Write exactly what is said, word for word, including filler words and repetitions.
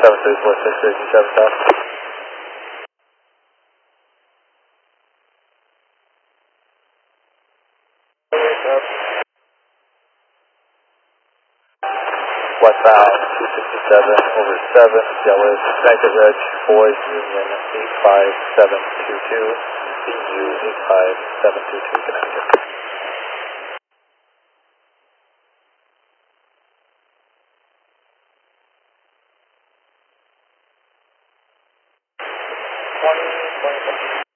seven three four six six seven south. Westbound two sixty-seven over seven, Dallas, Magnet Ridge, Boys Union eight five seven two two, B U eight five seven two two, Connecticut. twenty, twenty.